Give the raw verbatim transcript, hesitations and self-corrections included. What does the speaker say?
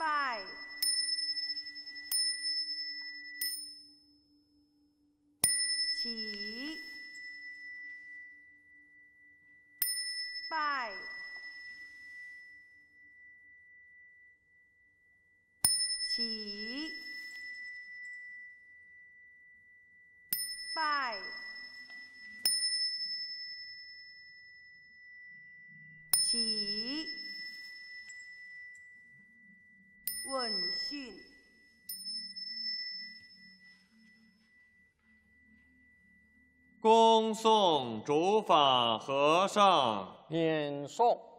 拜。起，拜。起，拜。起，问讯。 恭送主法和尚。 免送。